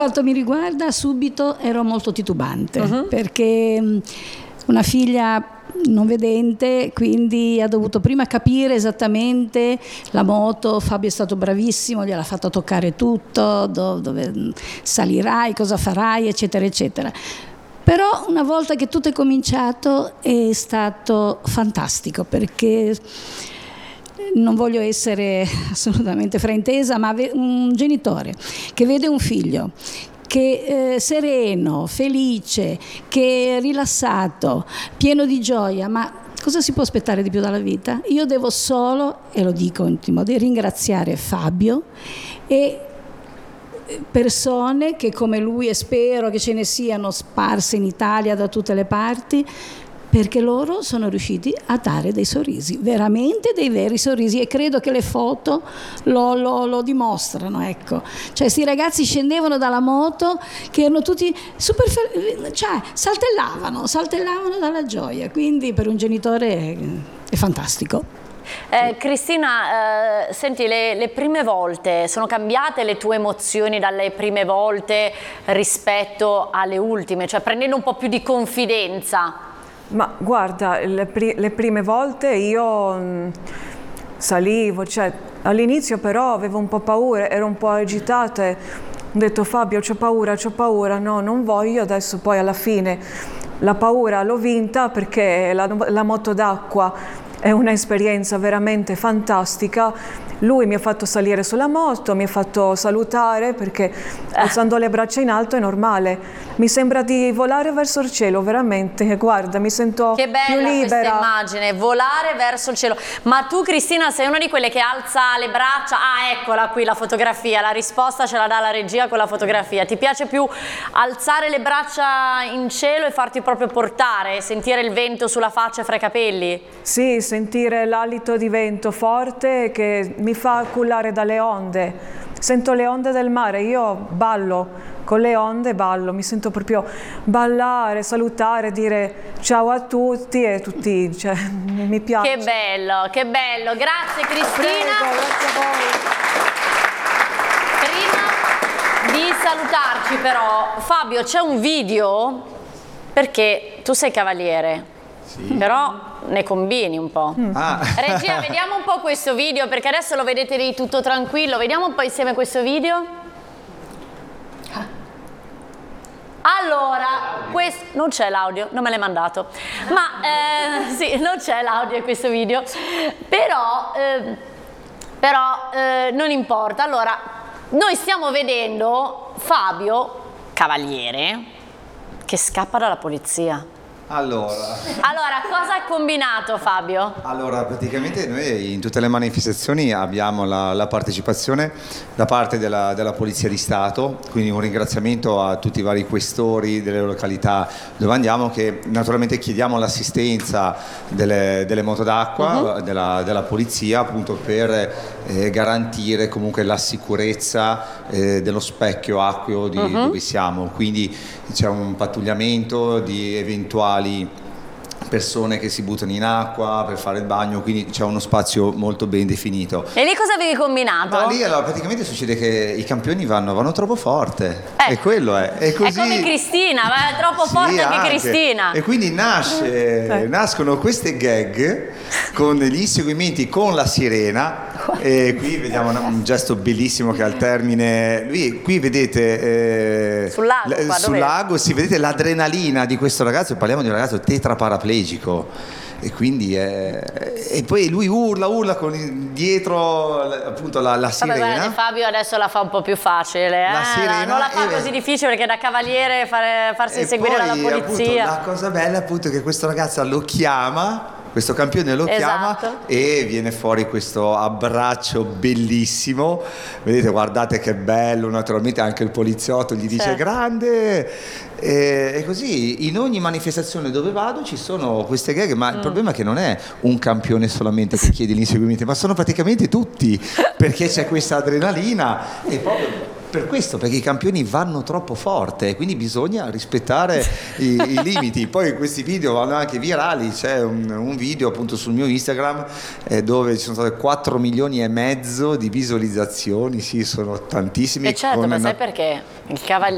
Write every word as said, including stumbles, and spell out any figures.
quanto mi riguarda, subito ero molto titubante, uh-huh. perché una figlia non vedente, quindi ha dovuto prima capire esattamente la moto. Fabio è stato bravissimo, gliel'ha fatto toccare tutto, do, dove salirai, cosa farai, eccetera eccetera. Però una volta che tutto è cominciato è stato fantastico, perché non voglio essere assolutamente fraintesa, ma un genitore che vede un figlio che è eh, sereno, felice, che è rilassato, pieno di gioia, ma cosa si può aspettare di più dalla vita? Io devo solo, e lo dico in tutti i modi, ringraziare Fabio e persone che come lui, e spero che ce ne siano sparse in Italia da tutte le parti, perché loro sono riusciti a dare dei sorrisi, veramente dei veri sorrisi, e credo che le foto lo, lo, lo dimostrano, ecco. Cioè questi ragazzi scendevano dalla moto che erano tutti super, cioè saltellavano, saltellavano dalla gioia, quindi per un genitore è, è fantastico. Eh, Cristina, eh, senti, le, le prime volte, sono cambiate le tue emozioni dalle prime volte rispetto alle ultime, cioè prendendo un po' più di confidenza? Ma guarda, le, pri le prime volte io mh, salivo, cioè all'inizio però avevo un po' paura, ero un po' agitata e ho detto Fabio c'ho paura, c'ho paura, no non voglio, adesso poi alla fine la paura l'ho vinta perché la, la moto d'acqua è un'esperienza veramente fantastica. Lui mi ha fatto salire sulla moto, mi ha fatto salutare perché alzando le braccia in alto è normale. Mi sembra di volare verso il cielo, veramente. Guarda, mi sento più libera. Che bella questa immagine, volare verso il cielo. Ma tu, Cristina, sei una di quelle che alza le braccia? Ah, eccola qui la fotografia, la risposta ce la dà la regia con la fotografia. Ti piace più alzare le braccia in cielo e farti proprio portare, sentire il vento sulla faccia e fra i capelli? Sì, sentire l'alito di vento forte che mi fa cullare dalle onde. Sento le onde del mare, io ballo con le onde, ballo, mi sento proprio ballare, salutare, dire ciao a tutti e tutti, cioè, mi piace. Che bello, che bello, grazie Cristina. Prego, grazie a voi. Prima di salutarci però, Fabio, c'è un video, perché tu sei cavaliere, sì. Però ne combini un po'. Mm. Ah. Regia, vediamo un po' questo video, perché adesso lo vedete di tutto tranquillo. Vediamo un po' insieme questo video. Allora, questo, non c'è l'audio, non me l'hai mandato, ma eh, sì, non c'è l'audio in questo video, però, eh, però eh, non importa. Allora, noi stiamo vedendo Fabio, cavaliere, che scappa dalla polizia. Allora. allora, cosa ha combinato Fabio? Allora, praticamente noi in tutte le manifestazioni abbiamo la, la partecipazione da parte della, della Polizia di Stato, quindi un ringraziamento a tutti i vari questori delle località dove andiamo, che naturalmente chiediamo l'assistenza delle, delle moto d'acqua, uh-huh. della, della polizia, appunto per eh, garantire comunque la sicurezza eh, dello specchio acqueo di uh-huh. dove siamo, quindi c'è un pattugliamento di eventuali persone che si buttano in acqua per fare il bagno, quindi c'è uno spazio molto ben definito. E lì cosa avevi combinato? Ma lì allora praticamente succede che i campioni vanno, vanno troppo forte, eh. e quello è. È, così... è come Cristina, va troppo sì, forte anche, anche Cristina. E quindi nasce, eh. nascono queste gag con gli inseguimenti con la sirena. E qui vediamo un gesto bellissimo che al termine, lui, qui vedete eh, sul lago, l- qua, sul lago si vedete l'adrenalina di questo ragazzo, parliamo di un ragazzo tetraparaplegico e quindi eh, e poi lui urla urla con dietro appunto la, la sirena. Vabbè, guarda, Fabio adesso la fa un po' più facile, eh? La sirena, non la fa e, così difficile, perché da cavaliere fare, farsi inseguire dalla polizia. Appunto, la cosa bella appunto è che questo ragazzo lo chiama, questo campione lo chiama, esatto. E viene fuori questo abbraccio bellissimo, vedete, guardate che bello, naturalmente anche il poliziotto gli dice certo. Grande, e, e così in ogni manifestazione dove vado ci sono queste gag, ma mm. il problema è che non è un campione solamente che chiede l'inseguimento, ma sono praticamente tutti, perché c'è questa adrenalina e proprio per questo, perché i campioni vanno troppo forte, quindi bisogna rispettare i, i limiti. Poi questi video vanno anche virali, c'è un, un video appunto sul mio Instagram eh, dove ci sono state quattro milioni e mezzo di visualizzazioni, sì, sono tantissimi. E certo, ma una... sai perché? Il cavaliere